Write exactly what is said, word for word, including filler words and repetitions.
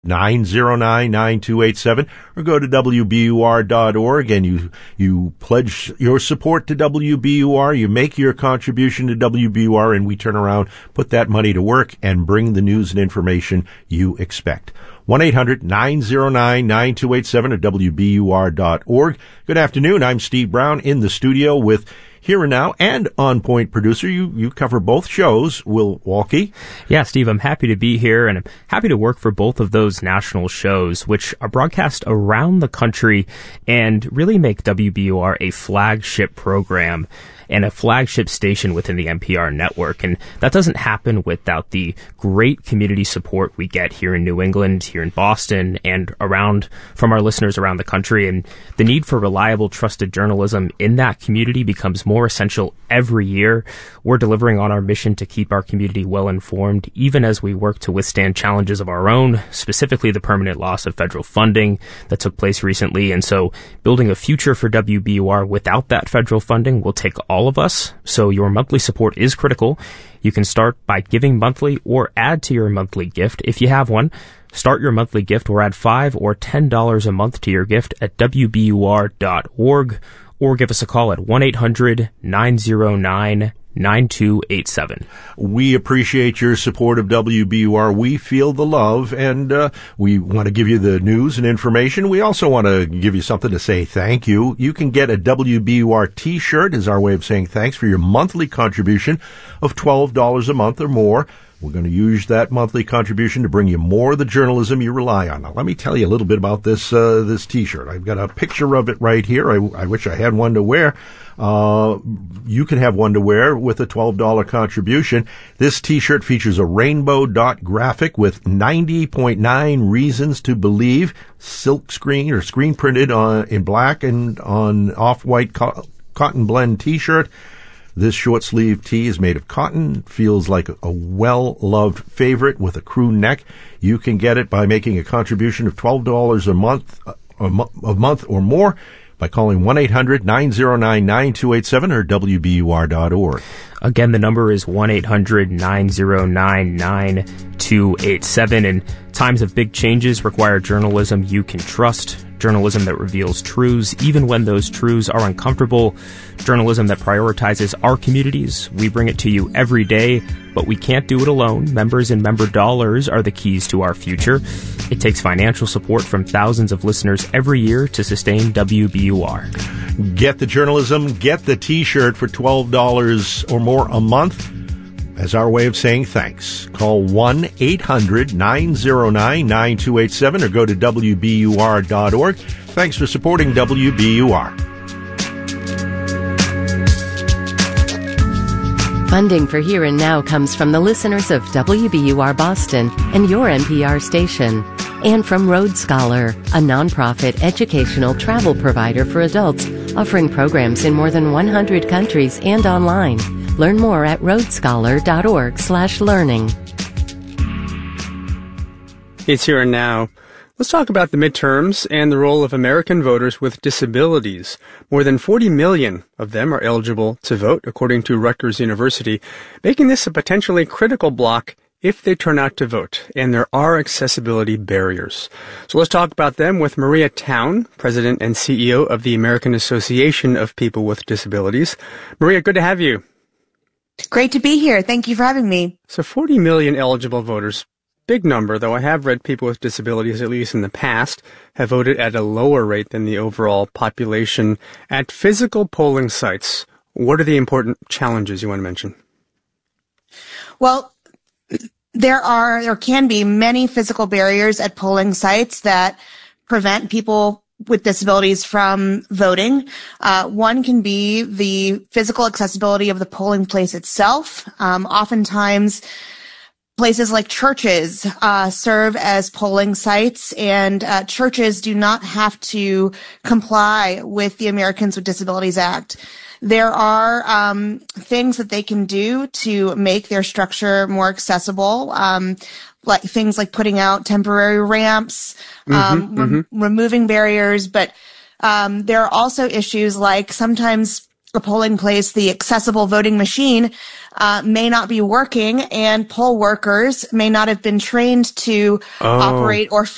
nine zero nine, nine two eight seven, or go to W B U R dot org and you, you pledge your support to W B U R, you make your contribution to W B U R, and we turn around, put that money to work, and bring the news and information you expect. one eight hundred, nine zero nine, nine two eight seven at W B U R dot org. Good afternoon. I'm Steve Brown in the studio with Here and Now and On Point producer. You you cover both shows, Will Walke. Yeah, Steve, I'm happy to be here, and I'm happy to work for both of those national shows, which are broadcast around the country and really make W B U R a flagship program and a flagship station within the N P R network. And that doesn't happen without the great community support we get here in New England, here in Boston, and around from our listeners around the country. And the need for reliable, trusted journalism in that community becomes more essential every year. We're delivering on our mission to keep our community well informed, even as we work to withstand challenges of our own, specifically the permanent loss of federal funding that took place recently. And so building a future for W B U R without that federal funding will take all of us. So your monthly support is critical. You can start by giving monthly or add to your monthly gift if you have one. Start your monthly gift or add five or ten dollars a month to your gift at W B U R dot org, or give us a call at one eight hundred, nine zero nine, nine two eight seven. We appreciate your support of W B U R. We feel the love, and uh, we want to give you the news and information. We also want to give you something to say thank you. You can get a W B U R t-shirt as our way of saying thanks for your monthly contribution of twelve dollars a month or more. We're going to use that monthly contribution to bring you more of the journalism you rely on. Now, let me tell you a little bit about this uh, this t-shirt. I've got a picture of it right here. I, I wish I had one to wear. Uh, you can have one to wear with a twelve dollars contribution. This t-shirt features a rainbow dot graphic with ninety point nine reasons to believe, silk screen or screen printed on, in black and on off-white co- cotton blend t-shirt. This short sleeve tee is made of cotton, feels like a well-loved favorite with a crew neck. You can get it by making a contribution of twelve dollars a month, a, mo- a month or more by calling one eight hundred, nine zero nine, nine two eight seven or W B U R dot org. Again, the number is one eight hundred, nine zero nine, nine two eight seven. And times of big changes require journalism you can trust. Journalism that reveals truths, even when those truths are uncomfortable. Journalism that prioritizes our communities. We bring it to you every day, but we can't do it alone. Members and member dollars are the keys to our future. It takes financial support from thousands of listeners every year to sustain W B U R. Get the journalism, get the t-shirt for twelve dollars or more a month as our way of saying thanks. Call one eight hundred, nine zero nine, nine two eight seven or go to W B U R dot org. Thanks for supporting W B U R. Funding for Here and Now comes from the listeners of W B U R Boston and your N P R station, and from Road Scholar, a nonprofit educational travel provider for adults offering programs in more than one hundred countries and online. Learn more at roadscholar dot org slash learning. It's Here and Now. Let's talk about the midterms and the role of American voters with disabilities. More than forty million of them are eligible to vote, according to Rutgers University, making this a potentially critical block if they turn out to vote, and there are accessibility barriers. So let's talk about them with Maria Town, President and C E O of the American Association of People with Disabilities. Maria, good to have you. Great to be here. Thank you for having me. So forty million eligible voters, big number, though I have read people with disabilities, at least in the past, have voted at a lower rate than the overall population. At physical polling sites, what are the important challenges you want to mention? Well, there are, there can be many physical barriers at polling sites that prevent people with disabilities from voting. Uh, one can be the physical accessibility of the polling place itself. Um, oftentimes, places like churches uh, serve as polling sites, and uh, churches do not have to comply with the Americans with Disabilities Act. There are um, things that they can do to make their structure more accessible, um, like things like putting out temporary ramps, um, mm-hmm, re- mm-hmm. removing barriers. But um, there are also issues like sometimes a polling place, the accessible voting machine, uh, may not be working, and poll workers may not have been trained to oh. operate or